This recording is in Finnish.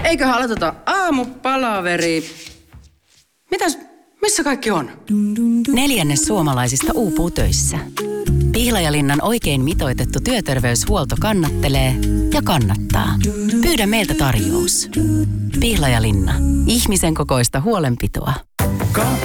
Eiköhän aloiteta aamupalaveri. Missä kaikki on? 4 suomalaisista uupuu töissä. Pihlajalinnan oikein mitoitettu työterveyshuolto kannattelee ja kannattaa. Pyydä meiltä tarjous. Pihlajalinna. Ihmisen kokoista huolenpitoa.